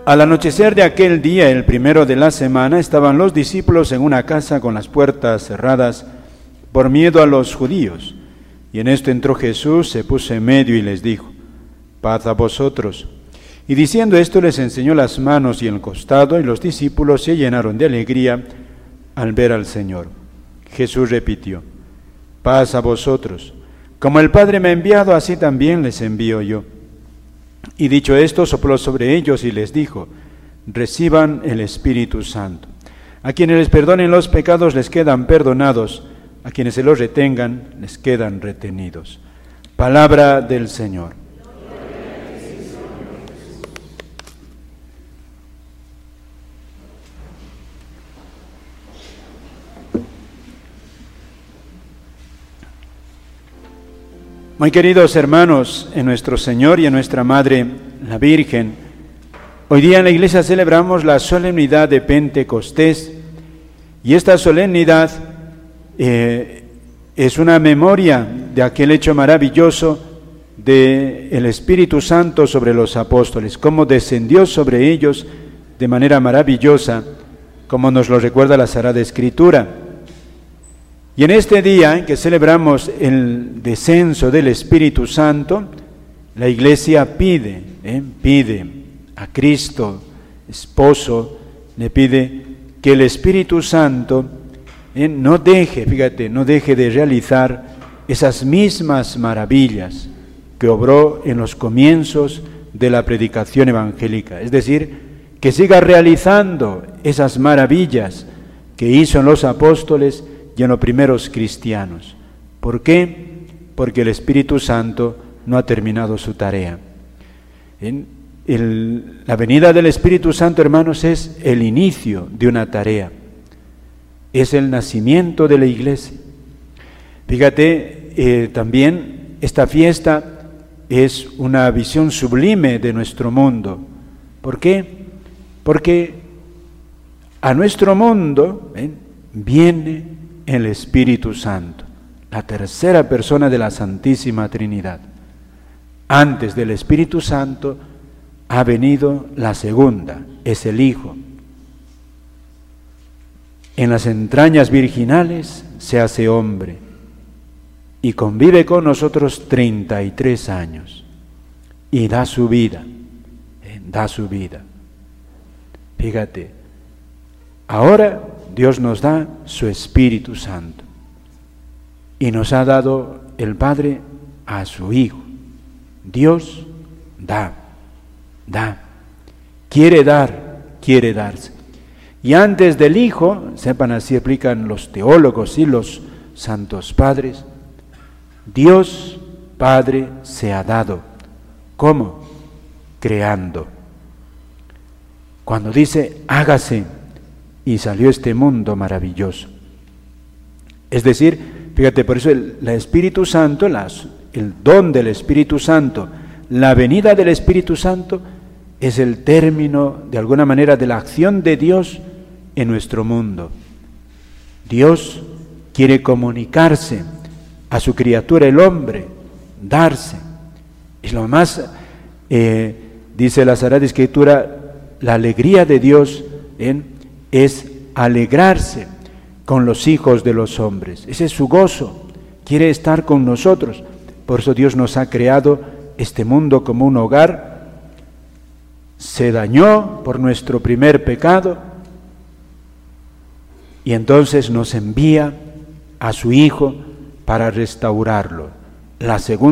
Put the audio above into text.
Al anochecer de aquel día, el primero de la semana, estaban los discípulos en una casa con las puertas cerradas por miedo a los judíos. Y en esto entró Jesús, se puso en medio y les dijo: paz a vosotros. Y diciendo esto les enseñó las manos y el costado, y los discípulos se llenaron de alegría al ver al Señor. Jesús repitió: paz a vosotros. Como el Padre me ha enviado, así también les envío yo. Y dicho esto, sopló sobre ellos y les dijo: reciban el Espíritu Santo. A quienes les perdonen los pecados les quedan perdonados, a quienes se los retengan les quedan retenidos. Palabra del Señor. Muy queridos hermanos, en nuestro Señor y en nuestra Madre, la Virgen, hoy día en la Iglesia celebramos la solemnidad de Pentecostés, y esta solemnidad es una memoria de aquel hecho maravilloso del Espíritu Santo sobre los apóstoles, cómo descendió sobre ellos de manera maravillosa, como nos lo recuerda la Sagrada Escritura. Y en este día en que celebramos el descenso del Espíritu Santo, la Iglesia pide a Cristo, esposo, le pide que el Espíritu Santo no deje de realizar esas mismas maravillas que obró en los comienzos de la predicación evangélica. Es decir, que siga realizando esas maravillas que hizo en los apóstoles y en los primeros cristianos. ¿Por qué? Porque el Espíritu Santo no ha terminado su tarea. La venida del Espíritu Santo, hermanos, es el inicio de una tarea. Es el nacimiento de la Iglesia. Fíjate, también esta fiesta es una visión sublime de nuestro mundo. ¿Por qué? Porque a nuestro mundo viene el Espíritu Santo, la tercera persona de la Santísima Trinidad. Antes del Espíritu Santo ha venido la segunda, es el Hijo. En las entrañas virginales se hace hombre y convive con nosotros 33 años y da su vida, Fíjate, ahora Dios nos da su Espíritu Santo y nos ha dado el Padre a su Hijo. Dios da, quiere darse. Y antes del Hijo, sepan, así explican los teólogos y los santos padres, Dios Padre se ha dado. ¿Cómo? Creando. Cuando dice hágase, y salió este mundo maravilloso. Es decir, fíjate, por eso el Espíritu Santo, el don del Espíritu Santo, la venida del Espíritu Santo es el término, de alguna manera, de la acción de Dios en nuestro mundo. Dios quiere comunicarse a su criatura, el hombre, darse. Es lo más, dice la Sagrada Escritura, la alegría de Dios es alegrarse con los hijos de los hombres. Ese es su gozo, quiere estar con nosotros. Por eso Dios nos ha creado este mundo como un hogar. Se dañó por nuestro primer pecado y entonces nos envía a su Hijo para restaurarlo. La segunda